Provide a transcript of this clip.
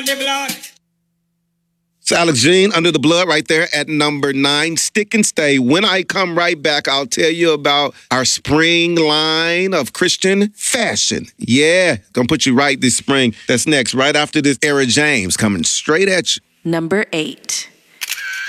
It's Alex Jean, Under the Blood, right there at number 9. Stick and stay. When I come right back, I'll tell you about our spring line of Christian fashion. Yeah, gonna put you right this spring. That's next, right after this. Era James coming straight at you. Number 8.